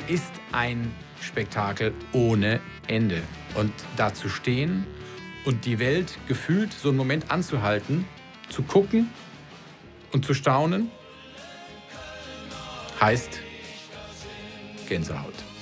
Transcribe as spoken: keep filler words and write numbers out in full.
ist ein Spektakel ohne Ende. Und da zu stehen und die Welt gefühlt so einen Moment anzuhalten, zu gucken und zu staunen, heißt Gänsehaut.